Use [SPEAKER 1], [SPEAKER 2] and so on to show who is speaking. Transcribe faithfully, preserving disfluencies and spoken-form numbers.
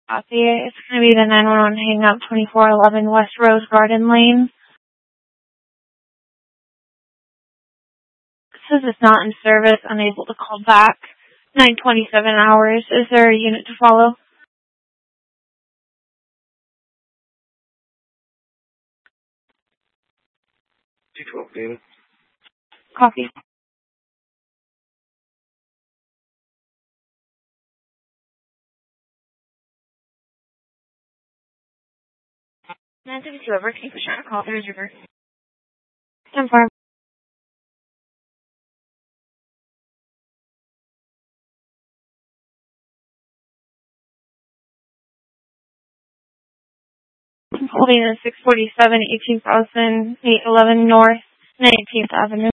[SPEAKER 1] Copy. It's going to be the nine one one hang up, twenty-four eleven West Rose Garden Lane. It says it's not in service, unable to call back. nine twenty-seven hours. Is there a unit to follow?
[SPEAKER 2] two twelve, David.
[SPEAKER 1] Copy. nine thirty-two over. Can you push out a call? There's your birth. ten four. Holding in six forty-seven, eighteen thousand eight eleven North, nineteenth Avenue.